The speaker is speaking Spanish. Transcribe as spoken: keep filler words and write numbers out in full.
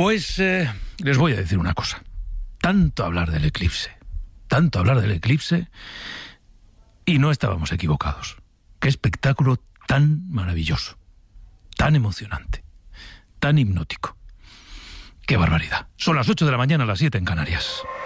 Pues eh, les voy a decir una cosa. Tanto hablar del eclipse, tanto hablar del eclipse, y no estábamos equivocados. Qué espectáculo tan maravilloso, tan emocionante, tan hipnótico. ¡Qué barbaridad! Son las ocho de la mañana, las siete en Canarias.